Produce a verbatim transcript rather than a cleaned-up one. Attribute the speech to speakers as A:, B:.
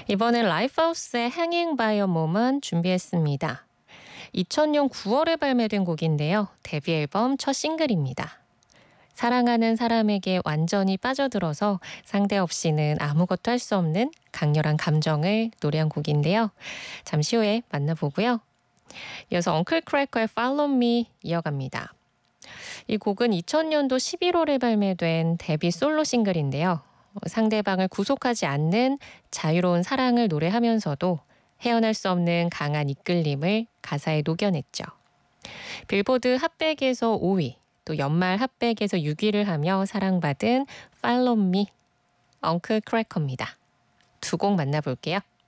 A: 이번엔 라이프하우스의 Hanging by a Moment 준비했습니다. 이천 년 구월에 발매된 곡인데요. 데뷔 앨범 첫 싱글입니다. 사랑하는 사람에게 완전히 빠져들어서 상대 없이는 아무것도 할 수 없는 강렬한 감정을 노래한 곡인데요. 잠시 후에 만나보고요. 이어서 엉클 크래커의 Follow Me 이어갑니다. 이 곡은 이천 년도 십일월에 발매된 데뷔 솔로 싱글인데요. 상대방을 구속하지 않는 자유로운 사랑을 노래하면서도 헤어날 수 없는 강한 이끌림을 가사에 녹여냈죠. 빌보드 핫백에서 오 위, 또 연말 핫백에서 육 위를 하며 사랑받은 Follow Me, 엉클 크래커입니다. 두 곡 만나볼게요.